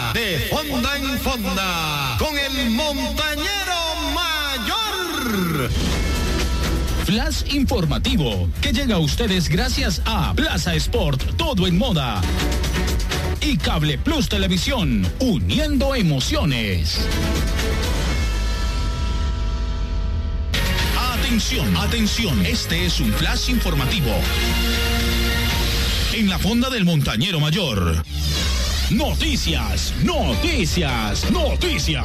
de Fonda en Fonda, con el montañero mayor. Flash informativo, que llega a ustedes gracias a Plaza Sport, todo en moda. Y Cable Plus Televisión, uniendo emociones. Atención, atención, este es un flash informativo. En la Fonda del Montañero Mayor. Noticias, noticias, noticias.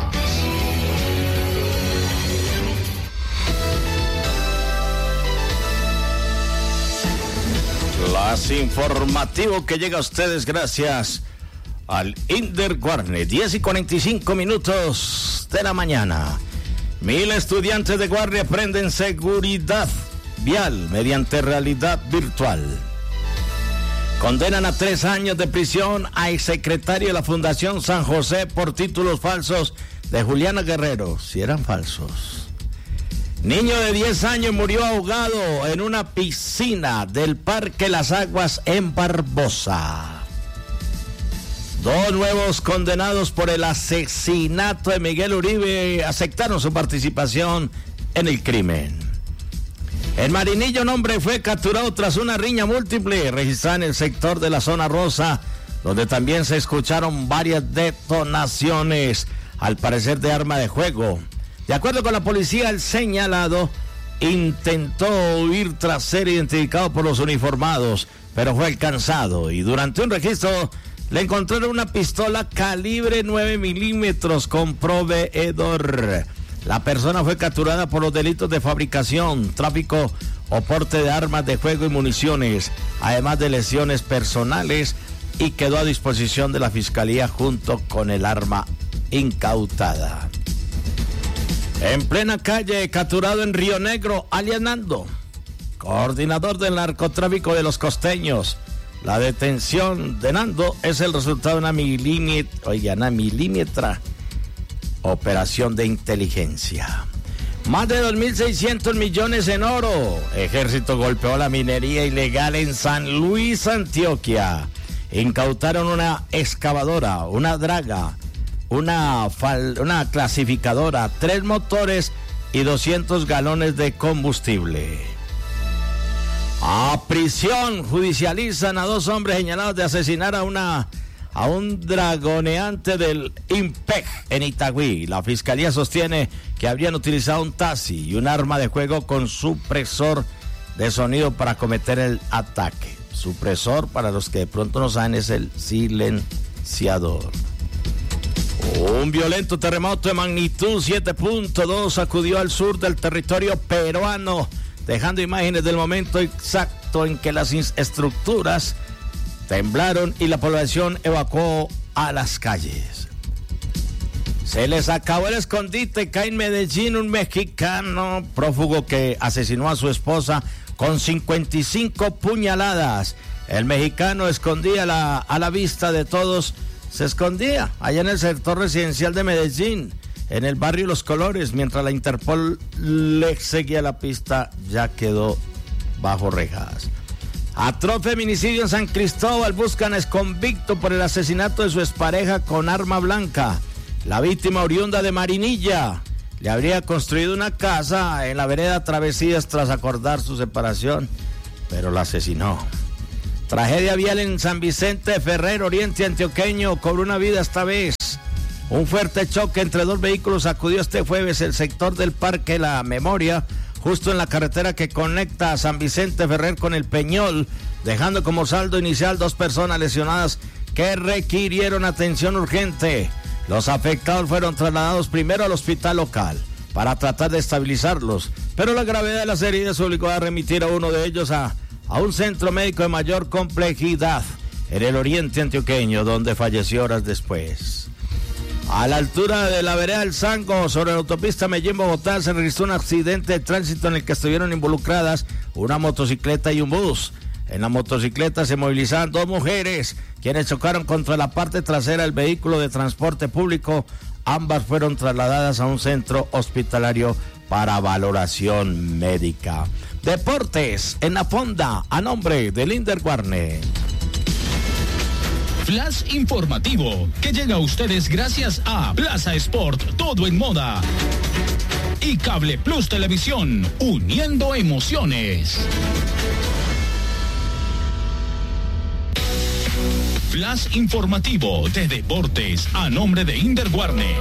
Flash informativo que llega a ustedes gracias al Inder Guarne, 10:45 de la mañana. 1000 estudiantes de Guarne aprenden seguridad vial mediante realidad virtual. Condenan a 3 años de prisión a exsecretario de la Fundación San José por títulos falsos de Juliana Guerrero, si eran falsos. Niño de 10 años murió ahogado en una piscina del Parque Las Aguas en Barbosa. 2 nuevos condenados por el asesinato de Miguel Uribe aceptaron su participación en el crimen. En Marinilla un hombre fue capturado tras una riña múltiple registrada en el sector de la zona rosa, donde también se escucharon varias detonaciones, al parecer de arma de fuego. De acuerdo con la policía, el señalado intentó huir tras ser identificado por los uniformados, pero fue alcanzado y durante un registro le encontraron una pistola calibre 9 milímetros con proveedor. La persona fue capturada por los delitos de fabricación, tráfico o porte de armas de fuego y municiones, además de lesiones personales, y quedó a disposición de la Fiscalía junto con el arma incautada. En plena calle, capturado en Río Negro, alias Nando, coordinador del narcotráfico de los costeños. La detención de Nando es el resultado de una milímetra operación de inteligencia. Más de 2.600 millones en oro. Ejército golpeó la minería ilegal en San Luis, Antioquia. Incautaron una excavadora, una draga, una clasificadora, 3 motores y 200 galones de combustible. A prisión judicializan a 2 hombres señalados de asesinar a un dragoneante del IMPEC en Itagüí. La fiscalía sostiene que habrían utilizado un taxi y un arma de fuego con supresor de sonido para cometer el ataque. Supresor, para los que de pronto no saben, es el silenciador. Un violento terremoto de magnitud 7.2 sacudió al sur del territorio peruano, dejando imágenes del momento exacto en que las estructuras temblaron y la población evacuó a las calles. Se les acabó el escondite. Cae en Medellín un mexicano prófugo que asesinó a su esposa con 55 puñaladas. El mexicano escondía a la vista de todos. Se escondía allá en el sector residencial de Medellín, en el barrio Los Colores, mientras la Interpol le seguía la pista. Ya quedó bajo rejas. Atroz feminicidio en San Cristóbal. Buscan exconvicto por el asesinato de su expareja con arma blanca. La víctima, oriunda de Marinilla, le habría construido una casa en la vereda Travesías tras acordar su separación, pero la asesinó. Tragedia vial en San Vicente de Ferrer, oriente antioqueño, cobró una vida esta vez. Un fuerte choque entre 2 vehículos sacudió este jueves el sector del Parque La Memoria, justo en la carretera que conecta a San Vicente Ferrer con el Peñol, dejando como saldo inicial 2 personas lesionadas que requirieron atención urgente. Los afectados fueron trasladados primero al hospital local para tratar de estabilizarlos, pero la gravedad de las heridas obligó a remitir a uno de ellos a un centro médico de mayor complejidad en el oriente antioqueño, donde falleció horas después. A la altura de la vereda del Sango, sobre la autopista Medellín-Bogotá, se registró un accidente de tránsito en el que estuvieron involucradas una motocicleta y un bus. En la motocicleta se movilizaban 2 mujeres, quienes chocaron contra la parte trasera del vehículo de transporte público. Ambas fueron trasladadas a un centro hospitalario para valoración médica. Deportes en la Fonda, a nombre de Linder Guarne. Flash informativo que llega a ustedes gracias a Plaza Sport, todo en moda. Y Cable Plus Televisión, uniendo emociones. Flash informativo de deportes a nombre de Inder Warne.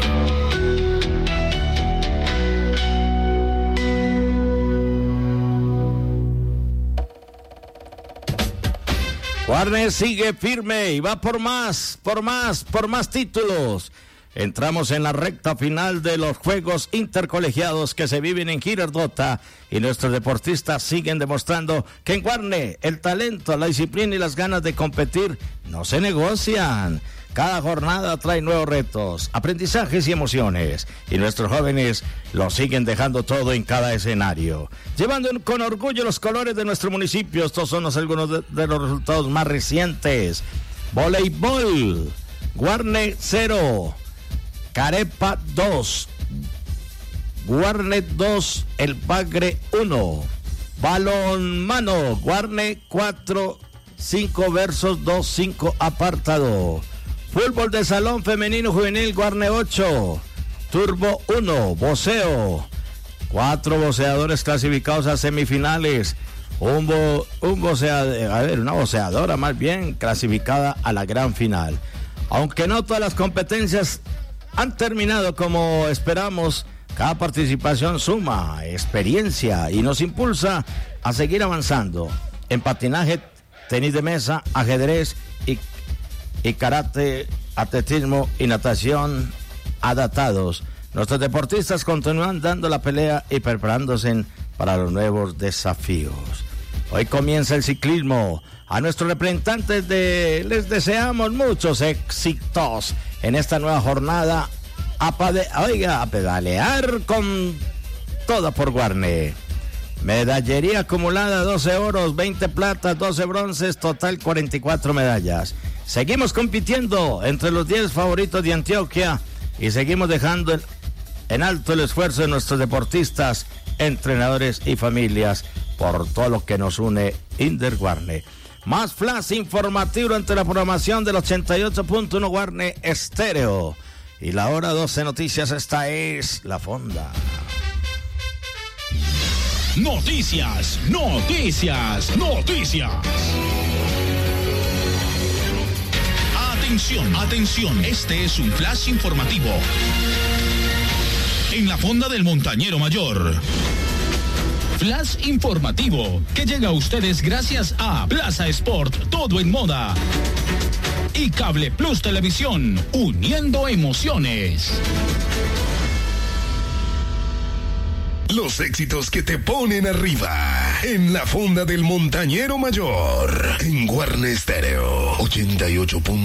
Warne sigue firme y va por más títulos. Entramos en la recta final de los Juegos Intercolegiados que se viven en Girardota y nuestros deportistas siguen demostrando que en Warne el talento, la disciplina y las ganas de competir no se negocian. Cada jornada trae nuevos retos, aprendizajes y emociones, y nuestros jóvenes lo siguen dejando todo en cada escenario, llevando con orgullo los colores de nuestro municipio. Estos son algunos de los resultados más recientes. Voleibol, Warne 0, Carepa 2, Warne 2, El Bagre 1. Balonmano, Warne 4, 5 versus 2, 5 apartado. Fútbol de salón femenino juvenil, Warne 8, Turbo 1, voceo, 4 voceadores clasificados a semifinales, una voceadora más bien clasificada a la gran final. Aunque no todas las competencias han terminado como esperamos, cada participación suma experiencia y nos impulsa a seguir avanzando en patinaje, tenis de mesa, ajedrez y karate, atletismo y natación adaptados. Nuestros deportistas continúan dando la pelea y preparándose para los nuevos desafíos. Hoy comienza el ciclismo. A nuestros representantes les deseamos muchos éxitos en esta nueva jornada. A pedalear con toda por Warne. Medallería acumulada, 12 oros, 20 platas, 12 bronces, total 44 medallas. Seguimos compitiendo entre los 10 favoritos de Antioquia y seguimos dejando en alto el esfuerzo de nuestros deportistas, entrenadores y familias por todo lo que nos une Inder Warne. Más flash informativo entre la programación del 88.1 Warne Estéreo. Y la hora 12 noticias, esta es La Fonda. Noticias. Atención, este es un flash informativo en la Fonda del Montañero Mayor. Flash informativo que llega a ustedes gracias a Plaza Sport, todo en moda. Y Cable Plus Televisión, uniendo emociones. Los éxitos que te ponen arriba en la Fonda del Montañero Mayor en Warne Estéreo 88.